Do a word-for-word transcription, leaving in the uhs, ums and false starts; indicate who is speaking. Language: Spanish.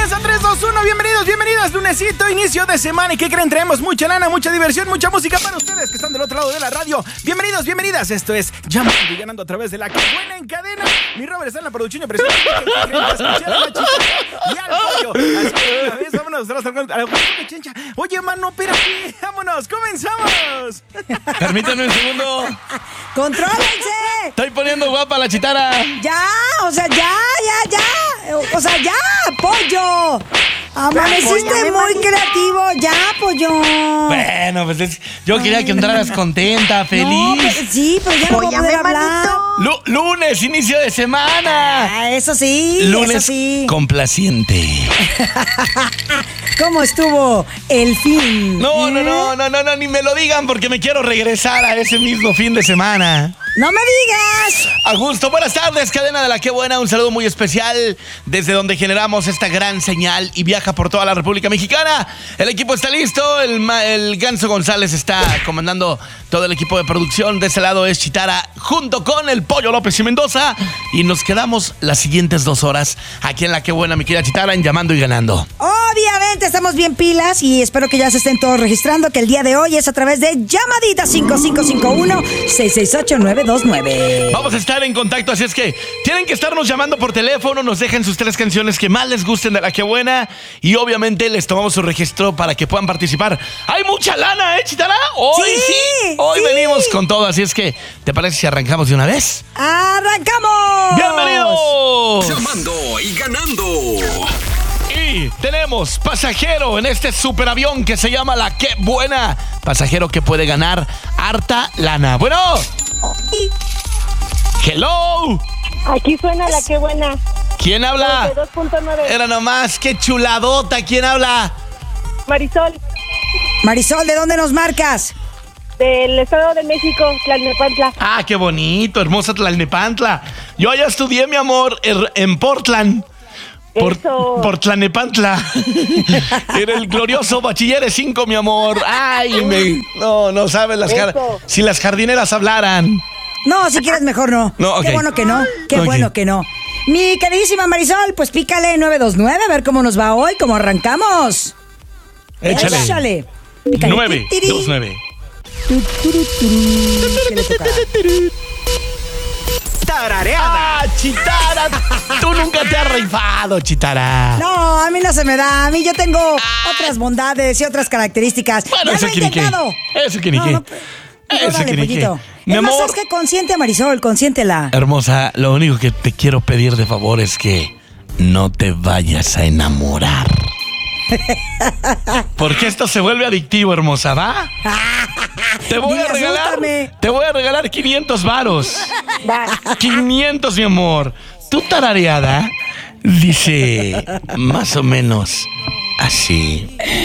Speaker 1: tres, dos, uno, bienvenidos, bienvenidas, lunesito, inicio de semana. ¿Y qué creen? Traemos mucha lana, mucha diversión, mucha música para ustedes que están del otro lado de la radio. Bienvenidos, bienvenidas, esto es Llamando y Ganando a través de la que buena en cadena. Mi Robert está en la producción y presenta y al pollo. Así que una vez, vámonos a la, a la chencha. Oye, mano, espérate, vámonos, comenzamos.
Speaker 2: Permítanme un segundo.
Speaker 3: ¡Contrólense!
Speaker 2: Estoy poniendo guapa la chitara.
Speaker 3: Ya, o sea, ya, ya, ya. O sea, ya, pollo. Amaneciste muy creativo, ya, pollo.
Speaker 2: Bueno, pues es, yo quería que andaras contenta, feliz.
Speaker 3: No, pero, sí, pero ya no voy a poder hablar.
Speaker 2: Lu- lunes, inicio de semana.
Speaker 3: Ah, eso sí,
Speaker 2: Lunes
Speaker 3: eso sí.
Speaker 2: complaciente.
Speaker 3: ¿Cómo estuvo el fin?
Speaker 2: No,
Speaker 3: ¿Eh?
Speaker 2: no, no, no, no, no, ni me lo digan porque me quiero regresar a ese mismo fin de semana.
Speaker 3: ¡No me digas!
Speaker 2: A gusto, buenas tardes, cadena de la que buena. Un saludo muy especial desde donde generamos esta gran señal y viaja por toda la República Mexicana. El equipo está listo, el, ma- el Ganso González está comandando todo el equipo de producción. De ese lado es Chitara junto con el Pollo López y Mendoza. Y nos quedamos las siguientes dos horas aquí en la que buena, mi querida Chitara, en Llamando y Ganando.
Speaker 3: Obviamente estamos bien pilas y espero que ya se estén todos registrando que el día de hoy es a través de llamadita cinco cinco cinco uno, seis seis ocho, nueve dos nueve.
Speaker 2: Vamos a estar en contacto, así es que tienen que estarnos llamando por teléfono, nos dejen sus tres canciones que más les gusten de la que buena y obviamente les tomamos su registro para que puedan participar. ¡Hay mucha lana, eh, Chitara! Hoy sí,
Speaker 3: Sí,
Speaker 2: hoy
Speaker 3: sí.
Speaker 2: venimos con todo, así es que ¿te parece si arrancamos de una vez?
Speaker 3: ¡Arrancamos!
Speaker 2: ¡Bienvenidos!
Speaker 4: Llamando y ganando.
Speaker 2: Y tenemos pasajero en este superavión que se llama La Que Buena. Pasajero que puede ganar harta lana. Bueno. Hello.
Speaker 5: Aquí suena la que buena.
Speaker 2: ¿Quién habla?
Speaker 5: De dos punto nueve.
Speaker 2: Era nomás, qué chuladota. ¿Quién habla?
Speaker 5: Marisol,
Speaker 3: Marisol, ¿de dónde nos marcas?
Speaker 5: del Estado de México, Tlalnepantla.
Speaker 2: Ah, qué bonito, hermosa Tlalnepantla. Yo allá estudié, mi amor, er- en Portland. Por,
Speaker 5: Eso.
Speaker 2: por Tlalnepantla. Era el glorioso Bachilleres cinco, mi amor. Ay, me, no, no sabes las jar-
Speaker 5: Eso.
Speaker 2: si las jardineras hablaran.
Speaker 3: No, si quieres mejor no.
Speaker 2: No, ok.
Speaker 3: Qué bueno que no, qué
Speaker 2: Ok.
Speaker 3: bueno que no. Mi queridísima Marisol, pues pícale nueve dos nueve a ver cómo nos va hoy, cómo arrancamos.
Speaker 2: Échale.
Speaker 3: Échale. Pícale.
Speaker 2: nueve dos nueve.
Speaker 3: Tu, turu, turu. ¿Qué le toca?
Speaker 1: Tarareada.
Speaker 2: ¡Ah, Chitara! Tú nunca te has rifado, Chitara.
Speaker 3: No, a mí no se me da. A mí yo tengo otras bondades y otras características.
Speaker 2: Bueno,
Speaker 3: ya
Speaker 2: eso
Speaker 3: lo he
Speaker 2: que ni qué.
Speaker 3: intentado.
Speaker 2: Eso que ni
Speaker 3: No,
Speaker 2: qué.
Speaker 3: no, pero
Speaker 2: Eso
Speaker 3: dale,
Speaker 2: que ni qué.
Speaker 3: pollito.
Speaker 2: Mi
Speaker 3: Es más,
Speaker 2: amor.
Speaker 3: es que consiente a Marisol, consiéntela.
Speaker 2: Hermosa, lo único que te quiero pedir de favor es que no te vayas a enamorar. Porque esto se vuelve adictivo, hermosa, ¿va? Te voy
Speaker 3: Dile,
Speaker 2: a regalar.
Speaker 3: asústame.
Speaker 2: Te voy a regalar quinientos varos.
Speaker 5: Va.
Speaker 2: quinientos, mi amor. Tu tarareada dice más o menos así.